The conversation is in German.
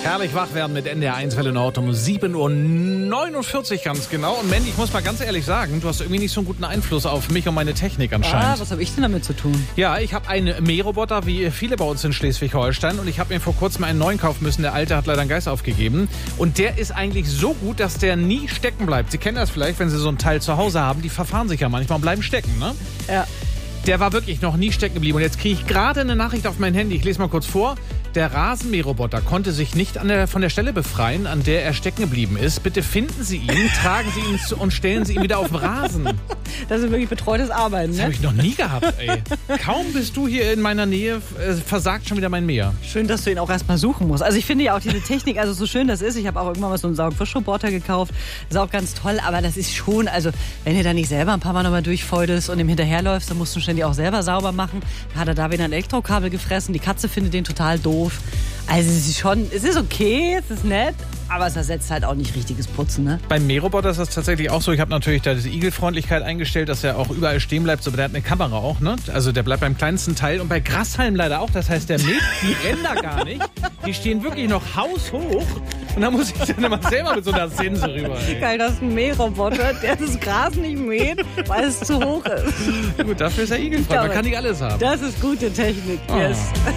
Herrlich wach werden mit NDR1 Welle Nord um 7:49 Uhr ganz genau. Und Mandy, ich muss mal ganz ehrlich sagen, du hast irgendwie nicht so einen guten Einfluss auf mich und meine Technik anscheinend. Was habe ich denn damit zu tun? Ja, ich habe einen Mähroboter, wie viele bei uns in Schleswig-Holstein. Und ich habe mir vor kurzem einen neuen kaufen müssen. Der alte hat leider einen Geist aufgegeben. Und der ist eigentlich so gut, dass der nie stecken bleibt. Sie kennen das vielleicht, wenn Sie so ein Teil zu Hause haben. Die verfahren sich ja manchmal und bleiben stecken, ne? Ja. Der war wirklich noch nie stecken geblieben. Und jetzt kriege ich gerade eine Nachricht auf mein Handy. Ich lese mal kurz vor. Der Rasenmäherroboter konnte sich nicht von der Stelle befreien, an der er stecken geblieben ist. Bitte finden Sie ihn, tragen Sie ihn und stellen Sie ihn wieder auf den Rasen. Das ist wirklich betreutes Arbeiten, Das ne? habe ich noch nie gehabt, ey. Kaum bist du hier in meiner Nähe, versagt schon wieder mein Mäher. Schön, dass du ihn auch erstmal suchen musst. Also ich finde ja auch diese Technik, also so schön das ist. Ich habe auch irgendwann mal so einen Saugfischroboter gekauft. Ist auch ganz toll, aber das ist schon, also wenn du da nicht selber ein paar Mal nochmal durchfeudest und ihm hinterherläufst, dann musst du ständig auch selber sauber machen. Da hat er da wieder ein Elektrokabel gefressen. Die Katze findet den total doof. Also es ist okay, es ist nett, aber es ersetzt halt auch nicht richtiges Putzen, ne? Beim Mähroboter ist das tatsächlich auch so. Ich habe natürlich da diese Igelfreundlichkeit eingestellt, dass er auch überall stehen bleibt. Aber der hat eine Kamera auch, ne? Also der bleibt beim kleinsten Teil. Und bei Grashalm leider auch. Das heißt, der mäht die Ränder gar nicht. Die stehen wirklich noch haushoch. Und da muss ich dann immer selber mit so einer Sense rüber. Ey. Geil, das ist ein Mähroboter, der das Gras nicht mäht, weil es zu hoch ist. Gut, dafür ist er igelfrei. Man kann nicht alles haben. Das ist gute Technik, yes.